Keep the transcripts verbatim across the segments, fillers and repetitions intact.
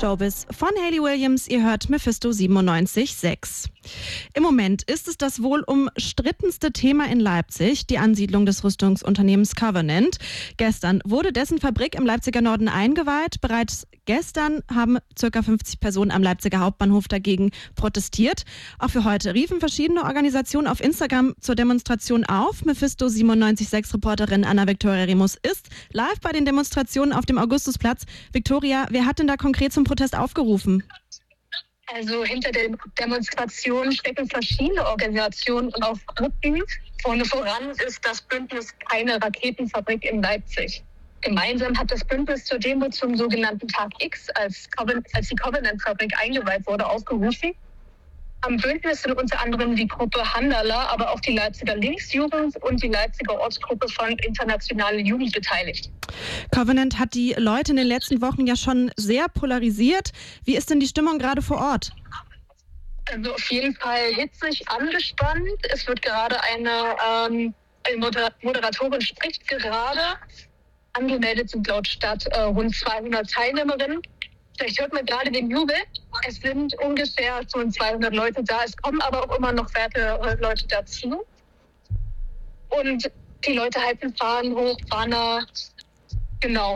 Showbiz von Hayley Williams. Ihr hört Mephisto siebenundneunzig Komma sechs. Im Moment ist es das wohl umstrittenste Thema in Leipzig, die Ansiedlung des Rüstungsunternehmens Covenant. Gestern wurde dessen Fabrik im Leipziger Norden eingeweiht. Bereits gestern haben ca. fünfzig Personen am Leipziger Hauptbahnhof dagegen protestiert. Auch für heute riefen verschiedene Organisationen auf Instagram zur Demonstration auf. Mephisto siebenundneunzig Komma sechs Reporterin Anna-Viktoria Remus ist live bei den Demonstrationen auf dem Augustusplatz. Viktoria, wer hat denn da konkret zum Protest aufgerufen? Also hinter der Demonstration stecken verschiedene Organisationen und auch Gruppen. Vorne voran ist das Bündnis Keine Raketenfabrik in Leipzig. Gemeinsam hat das Bündnis zur Demo zum sogenannten Tag X, als, Coven- als die Covenant-Fabrik eingeweiht wurde, aufgerufen. Am Bündnis sind unter anderem die Gruppe Handala, aber auch die Leipziger Linksjugend und die Leipziger Ortsgruppe von Internationale Jugend beteiligt. Covenant hat die Leute in den letzten Wochen ja schon sehr polarisiert. Wie ist denn die Stimmung gerade vor Ort? Also auf jeden Fall hitzig angespannt. Es wird gerade eine, ähm, eine Moder- Moderatorin spricht gerade. Angemeldet sind laut Stadt äh, rund zweihundert Teilnehmerinnen. Vielleicht hört man gerade den Jubel. Es sind ungefähr schon zweihundert Leute da. Es kommen aber auch immer noch weitere Leute dazu. Und die Leute halten Fahnen hoch, Banner. Genau.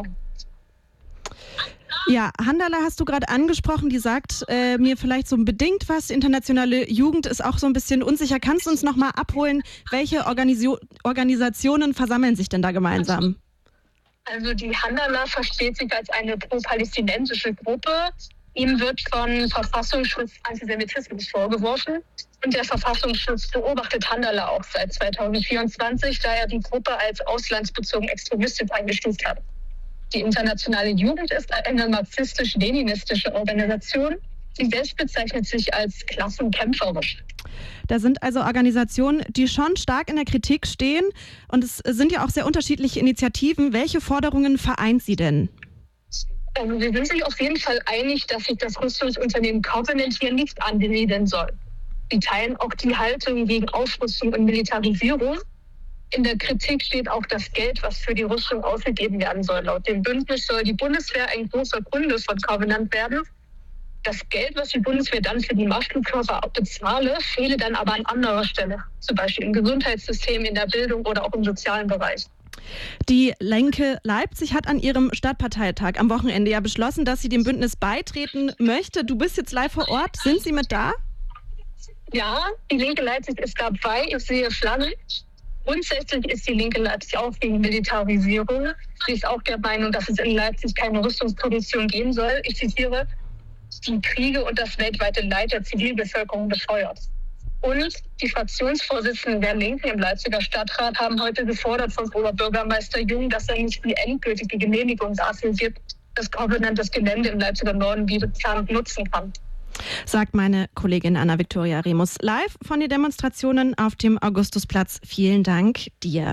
Ja, Handala hast du gerade angesprochen, die sagt äh, mir vielleicht so bedingt was. Internationale Jugend ist auch so ein bisschen unsicher. Kannst du uns noch mal abholen, welche Organisio- Organisationen versammeln sich denn da gemeinsam? Also die Handala versteht sich als eine pro-palästinensische Gruppe. Ihm wird von Verfassungsschutz Antisemitismus vorgeworfen. Und der Verfassungsschutz beobachtet Handala auch seit zweitausendvierundzwanzig, da er die Gruppe als auslandsbezogen extremistisch eingestuft hat. Die Internationale Jugend ist eine marxistisch-leninistische Organisation. Sie selbst bezeichnet sich als klassenkämpferisch. Da sind also Organisationen, die schon stark in der Kritik stehen. Und es sind ja auch sehr unterschiedliche Initiativen. Welche Forderungen vereint sie denn? Also wir sind sich auf jeden Fall einig, dass sich das Rüstungsunternehmen Covenant hier nicht ansiedeln soll. Sie teilen auch die Haltung gegen Aufrüstung und Militarisierung. In der Kritik steht auch das Geld, was für die Rüstung ausgegeben werden soll. Laut dem Bündnis soll die Bundeswehr ein großer Kunde von Covenant werden. Das Geld, was die Bundeswehr dann für die Marschflugkörper bezahle, fehle dann aber an anderer Stelle. Zum Beispiel im Gesundheitssystem, in der Bildung oder auch im sozialen Bereich. Die Linke Leipzig hat an ihrem Stadtparteitag am Wochenende ja beschlossen, dass sie dem Bündnis beitreten möchte. Du bist jetzt live vor Ort. Sind Sie mit da? Ja, die Linke Leipzig ist dabei. Ich sehe Flaggen. Grundsätzlich ist die Linke Leipzig auch gegen Militarisierung. Sie ist auch der Meinung, dass es in Leipzig keine Rüstungsproduktion geben soll. Ich zitiere: die Kriege und das weltweite Leid der Zivilbevölkerung befeuert. Und die Fraktionsvorsitzenden der Linken im Leipziger Stadtrat haben heute gefordert von Oberbürgermeister Jung, dass er nicht die endgültige Genehmigung dafür gibt, dass Covenant das Gelände im Leipziger Norden wie geplant nutzen kann. Sagt meine Kollegin Anna-Viktoria Remus live von den Demonstrationen auf dem Augustusplatz. Vielen Dank dir.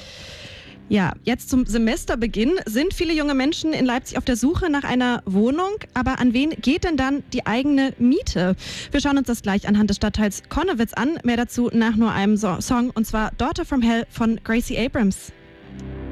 Ja, jetzt zum Semesterbeginn sind viele junge Menschen in Leipzig auf der Suche nach einer Wohnung. Aber an wen geht denn dann die eigene Miete? Wir schauen uns das gleich anhand des Stadtteils Connewitz an. Mehr dazu nach nur einem so- Song, und zwar Daughter from Hell von Gracie Abrams.